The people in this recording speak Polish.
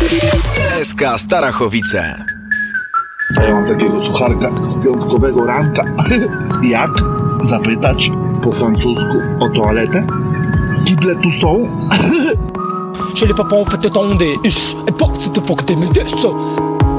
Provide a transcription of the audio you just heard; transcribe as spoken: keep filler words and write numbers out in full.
S K Starachowice. A ja mam takiego sucharka z piątkowego ranka. Jak zapytać po francusku o toaletę? Kible tu są? Chez les papas on fait tendre, et porte de porte de